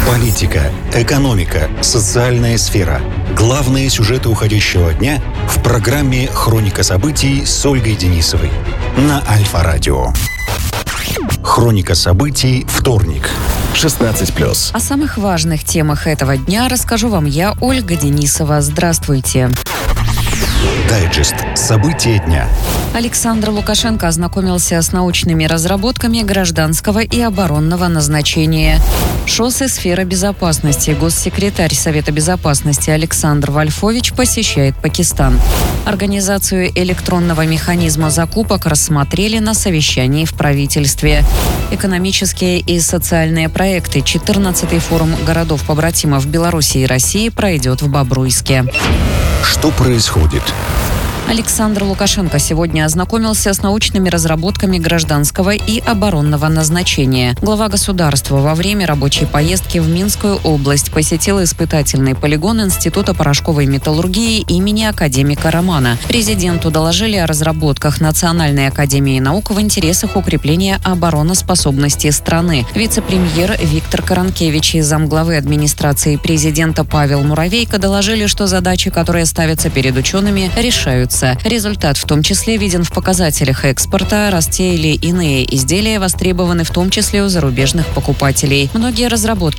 Политика, экономика, социальная сфера. Главные сюжеты уходящего дня в программе «Хроника событий» с Ольгой Денисовой на Альфа-радио. Хроника событий, вторник. 16+. О самых важных темах этого дня расскажу вам я, Ольга Денисова. Здравствуйте. Дайджест. События дня. Александр Лукашенко ознакомился с научными разработками гражданского и оборонного назначения. ШОС и сфера безопасности. Госсекретарь Совета безопасности Александр Вольфович посещает Пакистан. Организацию электронного механизма закупок рассмотрели на совещании в правительстве. Экономические и социальные проекты. 14-й форум городов-побратимов Беларуси и России пройдет в Бобруйске. Что происходит? Александр Лукашенко сегодня ознакомился с научными разработками гражданского и оборонного назначения. Глава государства во время рабочей поездки в Минскую область посетил испытательный полигон Института порошковой металлургии имени академика Романа. Президенту доложили о разработках Национальной академии наук в интересах укрепления обороноспособности страны. Вице-премьер Виктор Каранкевич и замглавы администрации президента Павел Муравейко доложили, что задачи, которые ставятся перед учеными, решаются. Результат в том числе виден в показателях экспорта, раз те или иные изделия востребованы в том числе у зарубежных покупателей. Многие разработки